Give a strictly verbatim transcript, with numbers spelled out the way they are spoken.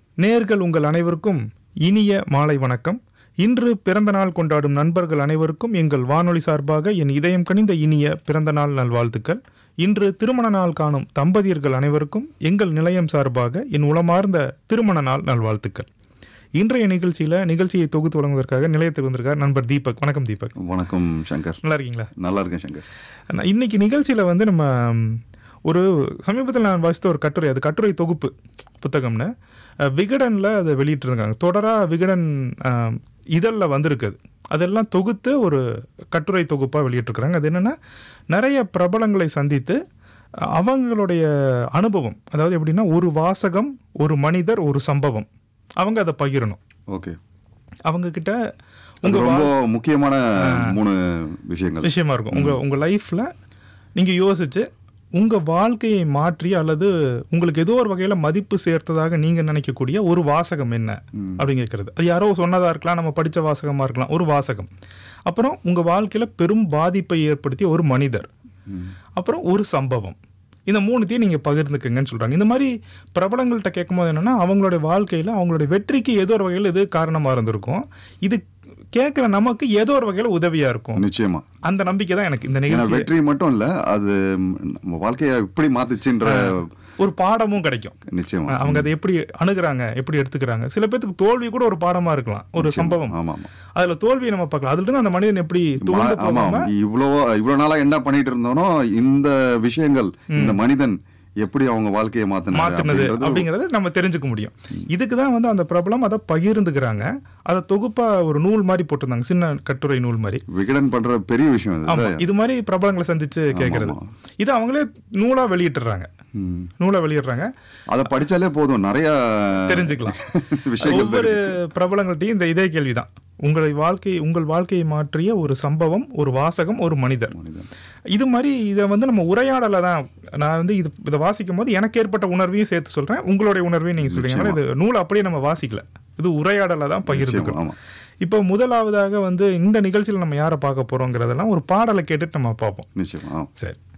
நேயர்கள் உங்கள் அனைவருக்கும் இனிய மாலை வணக்கம். இன்று பிறந்த நாள் கொண்டாடும் நண்பர்கள் அனைவருக்கும் எங்கள் வானொலி சார்பாக என் இதயம் கனிந்த இனிய பிறந்த நாள் நல்வாழ்த்துக்கள். இன்று திருமண நாள் காணும் தம்பதியர்கள் அனைவருக்கும் எங்கள் நிலையம் சார்பாக என் உளமார்ந்த திருமண நாள் நல்வாழ்த்துக்கள். இன்றைய நிகழ்ச்சியில் நிகழ்ச்சியை தொகுத்து வழங்குவதற்காக நிலையத்தில் வந்திருக்கார் நண்பர் தீபக். வணக்கம் தீபக். வணக்கம் சங்கர். நல்லா இருக்கீங்களா? நல்லா இருக்கேன் சங்கர். இன்னைக்கு நிகழ்ச்சியில் வந்து நம்ம ஒரு சமீபத்தில் நான் வாசித்த ஒரு கட்டுரை, அது கட்டுரை தொகுப்பு புத்தகம்னு விகடனில் அதை வெளியிட்டிருக்காங்க. தொடராக விகடன் இதழில் வந்திருக்குது. அதெல்லாம் தொகுத்து ஒரு கட்டுரை தொகுப்பாக வெளியிட்டிருக்கிறாங்க. அது என்னென்னா, நிறைய பிரபலங்களை சந்தித்து அவங்களுடைய அனுபவம், அதாவது எப்படின்னா ஒரு வாசகம், ஒரு மனிதர், ஒரு சம்பவம், அவங்க அதை பகிரணும். ஓகே. அவங்கக்கிட்ட உங்கள் ரொம்ப முக்கியமான மூணு விஷயங்கள் விஷயமா இருக்கும். உங்கள் உங்கள் லைஃப்பில் நீங்கள் யோசிச்சு உங்கள் வாழ்க்கையை மாற்றி அல்லது உங்களுக்கு ஏதோ ஒரு வகையில் மதிப்பு சேர்த்ததாக நீங்கள் நினைக்கக்கூடிய ஒரு வாசகம் என்ன அப்படின்னு கேட்குறது. அது யாரோ சொன்னதாக இருக்கலாம், நம்ம படித்த வாசகமாக இருக்கலாம், ஒரு வாசகம். அப்புறம் உங்கள் வாழ்க்கையில் பெரும் பாதிப்பை ஏற்படுத்திய ஒரு மனிதர், அப்புறம் ஒரு சம்பவம். இந்த மூணுத்தையும் நீங்கள் பகிர்ந்துக்குங்கன்னு சொல்கிறாங்க. இந்த மாதிரி பிரபலங்கள்கிட்ட கேட்கும்போது என்னென்னா, அவங்களுடைய வாழ்க்கையில் அவங்களுடைய வெற்றிக்கு ஏதோ ஒரு வகையில் இது காரணமாக இருந்திருக்கும். இது கேட்குற நமக்கு ஏதோ ஒரு வகையில் உதவியாக இருக்கும். நிச்சயமா அந்த நம்பிக்கை தான் எனக்கு இந்த நிகழ்ச்சி. வெற்றி மட்டும் இல்லை, அது நம்ம வாழ்க்கையை எப்படி மாத்துச்சுன்ற ஒரு பாடமும் கிடைக்கும். நிச்சயமா அவங்க அதை எப்படி அணுகுறாங்க, எப்படி எடுத்துக்கிறாங்க. சில பேருக்கு தோல்வி கூட ஒரு பாடமாக இருக்கலாம், ஒரு சம்பவம். ஆமாம், அதுல தோல்வியை நம்ம பார்க்கலாம். அதுல இருந்து அந்த மனிதன் எப்படி இவ்வளோ இவ்வளோ நாளாக என்ன பண்ணிட்டு இருந்தோனோ இந்த விஷயங்கள், இந்த மனிதன் எப்படி அவங்க வாழ்க்கையை மாத்தினது அப்படிங்கறத நம்ம தெரிஞ்சுக்க முடியும். இதுக்கு தான் வந்து அந்த பிரபலம் அதை பகிர்ந்துக்கிறாங்க. அதை தொகுப்பா ஒரு நூல் மாதிரி போட்டிருந்தாங்க, சின்ன கட்டுரை நூல் மாதிரி. விகடன் பண்ற பெரிய விஷயம் இது மாதிரி பிரபலங்களை சந்திச்சு கேட்கறது. இது அவங்களே நூலா வெளியிட்டுறாங்க நூலா வெளியிடுறாங்க. அதை படிச்சாலே போதும், நிறைய தெரிஞ்சுக்கலாம். ஒவ்வொரு பிரபலங்கள்ட்டையும் இந்த இதே கேள்விதான். உங்களை வாழ்க்கை உங்கள் வாழ்க்கையை மாற்றிய ஒரு சம்பவம், ஒரு வாசகம், ஒரு மனிதர். இது மாதிரி இதை வந்து நம்ம உரையாடலை தான். நான் வந்து இது இதை வாசிக்கும் போது எனக்கு ஏற்பட்ட உணர்வையும் சேர்த்து சொல்கிறேன், உங்களுடைய உணர்வையும் நீங்கள் சொல்கிறீங்க. இது நூல் அப்படியே நம்ம வாசிக்கல, இது உரையாடலை தான் பகிர்ந்துக்கணும். இப்போ முதலாவதாக வந்து இந்த நிகழ்ச்சியில் நம்ம யாரை பார்க்க போகிறோங்கிறதெல்லாம் ஒரு பாடலை கேட்டுட்டு நம்ம பார்ப்போம். நிச்சயமா. சரி.